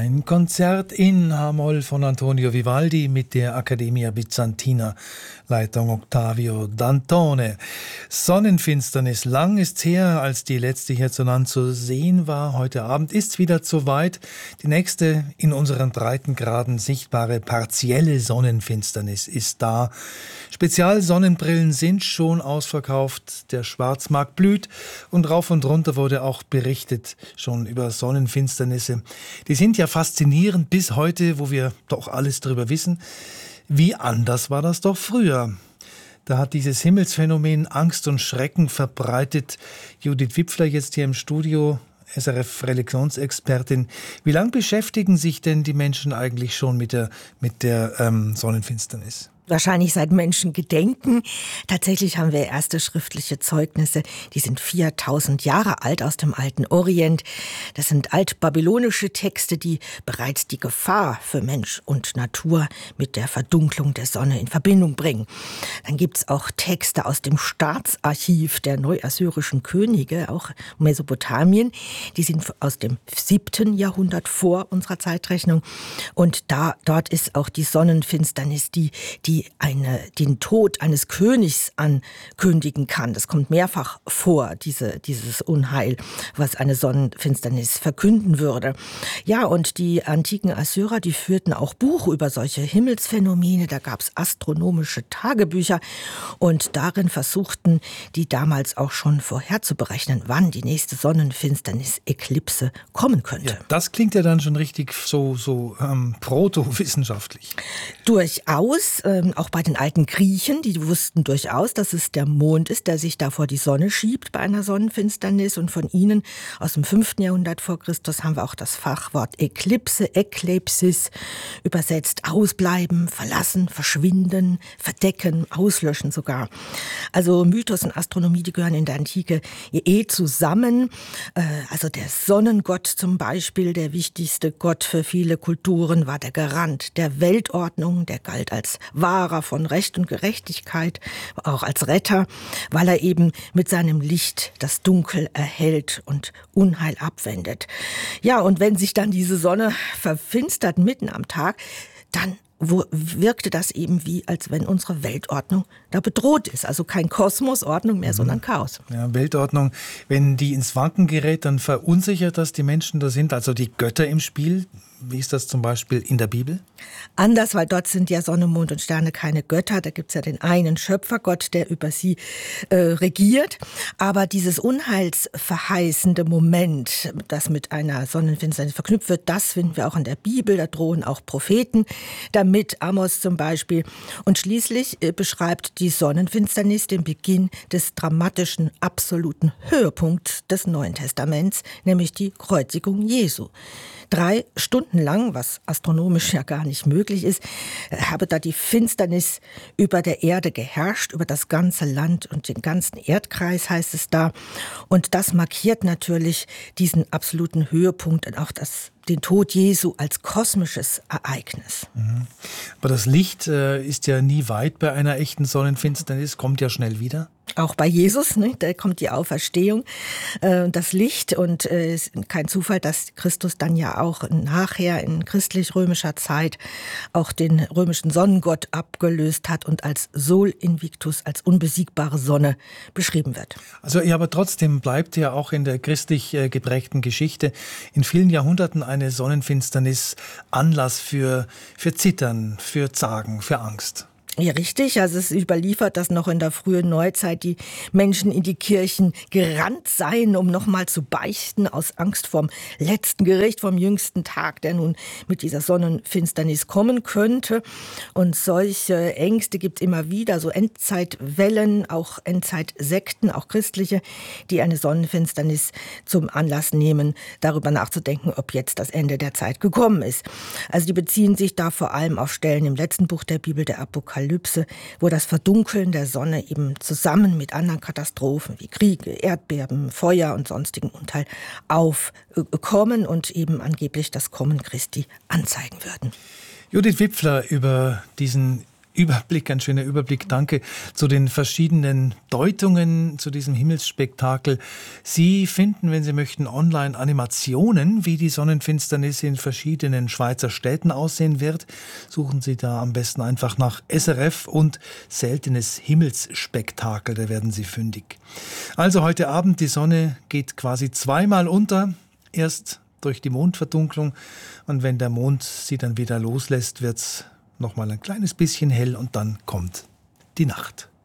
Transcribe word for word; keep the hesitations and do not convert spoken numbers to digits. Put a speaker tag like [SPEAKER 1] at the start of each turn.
[SPEAKER 1] Ein Konzert in H-Moll von Antonio Vivaldi mit der Accademia Bizantina, Leitung Ottavio Dantone. Sonnenfinsternis, lang ist's her, als die letzte hierzulande zu sehen war. Heute Abend ist's wieder soweit. Die nächste in unseren Breitengraden sichtbare partielle Sonnenfinsternis ist da. Spezialsonnenbrillen sind schon ausverkauft, der Schwarzmarkt blüht und rauf und runter wurde auch berichtet schon über Sonnenfinsternisse. Die sind ja faszinierend bis heute, wo wir doch alles darüber wissen. Wie anders war das doch früher? Da hat dieses Himmelsphänomen Angst und Schrecken verbreitet. Judith Wipfler jetzt hier im Studio, S R F-Religionsexpertin. Wie lange beschäftigen sich denn die Menschen eigentlich schon mit der, mit der ähm, Sonnenfinsternis?
[SPEAKER 2] Wahrscheinlich seit Menschen gedenken. Tatsächlich haben wir erste schriftliche Zeugnisse, die sind viertausend Jahre alt aus dem alten Orient. Das sind altbabylonische Texte, die bereits die Gefahr für Mensch und Natur mit der Verdunklung der Sonne in Verbindung bringen. Dann gibt's auch Texte aus dem Staatsarchiv der neuassyrischen Könige, auch Mesopotamien. Die sind aus dem siebten Jahrhundert vor unserer Zeitrechnung. Und da, dort ist auch die Sonnenfinsternis, die, die Eine, den Tod eines Königs ankündigen kann. Das kommt mehrfach vor, diese, dieses Unheil, was eine Sonnenfinsternis verkünden würde. Ja, und die antiken Assyrer, die führten auch Buch über solche Himmelsphänomene. Da gab es astronomische Tagebücher und darin versuchten die damals auch schon vorherzuberechnen, wann die nächste Sonnenfinsternis-Eklipse kommen könnte.
[SPEAKER 1] Ja, das klingt ja dann schon richtig so, so ähm, protowissenschaftlich.
[SPEAKER 2] Durchaus. Ähm, Auch bei den alten Griechen, die wussten durchaus, dass es der Mond ist, der sich da vor die Sonne schiebt bei einer Sonnenfinsternis. Und von ihnen aus dem fünften Jahrhundert vor Christus haben wir auch das Fachwort Eklipse, Eklepsis, übersetzt ausbleiben, verlassen, verschwinden, verdecken, auslöschen sogar. Also Mythos und Astronomie, die gehören in der Antike eh zusammen. Also der Sonnengott zum Beispiel, der wichtigste Gott für viele Kulturen, war der Garant der Weltordnung, der galt als Wahrer von Recht und Gerechtigkeit, auch als Retter, weil er eben mit seinem Licht das Dunkel erhellt und Unheil abwendet. Ja, und wenn sich dann diese Sonne verfinstert mitten am Tag, dann wo wirkte das eben wie, als wenn unsere Weltordnung da bedroht ist. Also kein Kosmosordnung mehr, mhm. sondern Chaos.
[SPEAKER 1] Ja, Weltordnung, wenn die ins Wanken gerät, dann verunsichert das die Menschen da sind, also die Götter im Spiel. Wie ist das zum Beispiel in der Bibel?
[SPEAKER 2] Anders, weil dort sind ja Sonne, Mond und Sterne keine Götter. Da gibt's ja den einen Schöpfergott, der über sie äh, regiert. Aber dieses unheilsverheißende Moment, das mit einer Sonnenfinsternis verknüpft wird, das finden wir auch in der Bibel. Da drohen auch Propheten damit, Amos zum Beispiel. Und schließlich äh, beschreibt die Sonnenfinsternis den Beginn des dramatischen, absoluten Höhepunkts des Neuen Testaments, nämlich die Kreuzigung Jesu. Drei Stunden lang, was astronomisch ja gar nicht möglich ist, habe da die Finsternis über der Erde geherrscht, über das ganze Land und den ganzen Erdkreis, heißt es da. Und das markiert natürlich diesen absoluten Höhepunkt und auch das den Tod Jesu als kosmisches Ereignis.
[SPEAKER 1] Mhm. Aber das Licht äh, ist ja nie weit bei einer echten Sonnenfinsternis, kommt ja schnell wieder.
[SPEAKER 2] Auch bei Jesus, ne, da kommt die Auferstehung, äh, das Licht und es äh, ist kein Zufall, dass Christus dann ja auch nachher in christlich-römischer Zeit auch den römischen Sonnengott abgelöst hat und als Sol Invictus, als unbesiegbare Sonne beschrieben wird.
[SPEAKER 1] Also ja, aber trotzdem bleibt ja auch in der christlich äh, geprägten Geschichte in vielen Jahrhunderten eine Sonnenfinsternis Anlass für, für Zittern, für Zagen, für Angst.
[SPEAKER 2] Ja, richtig. Also es ist überliefert, dass noch in der frühen Neuzeit die Menschen in die Kirchen gerannt seien, um nochmal zu beichten, aus Angst vom letzten Gericht, vom jüngsten Tag, der nun mit dieser Sonnenfinsternis kommen könnte. Und solche Ängste gibt es immer wieder, so Endzeitwellen, auch Endzeitsekten, auch christliche, die eine Sonnenfinsternis zum Anlass nehmen, darüber nachzudenken, ob jetzt das Ende der Zeit gekommen ist. Also die beziehen sich da vor allem auf Stellen im letzten Buch der Bibel, der Apokalypse, wo das Verdunkeln der Sonne eben zusammen mit anderen Katastrophen wie Kriege, Erdbeben, Feuer und sonstigen Unheil aufkommen und eben angeblich das Kommen Christi anzeigen würden.
[SPEAKER 1] Judith Wipfler über diesen Überblick, ein schöner Überblick. Danke zu den verschiedenen Deutungen zu diesem Himmelsspektakel. Sie finden, wenn Sie möchten, online Animationen, wie die Sonnenfinsternis in verschiedenen Schweizer Städten aussehen wird. Suchen Sie da am besten einfach nach S R F und seltenes Himmelsspektakel, da werden Sie fündig. Also heute Abend, die Sonne geht quasi zweimal unter. Erst durch die Mondverdunklung und wenn der Mond sie dann wieder loslässt, wird's noch mal ein kleines bisschen hell und dann kommt die Nacht.